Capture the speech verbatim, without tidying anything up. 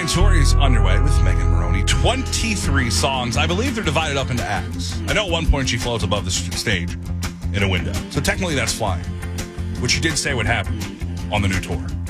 Flying Tour is underway with Megan Moroney. twenty-three songs. I believe they're divided up into acts. I know at one point she floats above the stage in a window. So technically that's flying, which she did say would happen on the new tour.